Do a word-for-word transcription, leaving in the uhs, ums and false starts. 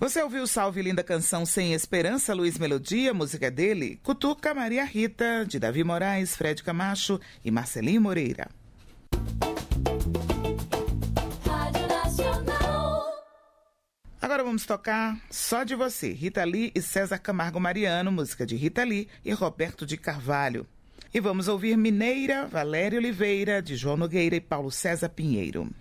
Você ouviu Salve Linda Canção Sem Esperança, Luiz Melodia, música dele, Cutuca, Maria Rita, de Davi Moraes, Fred Camacho e Marcelinho Moreira. Rádio Nacional. Agora vamos tocar Só de Você, Rita Lee e César Camargo Mariano, música de Rita Lee e Roberto de Carvalho. E vamos ouvir Mineira, Valéria Oliveira, de João Nogueira e Paulo César Pinheiro.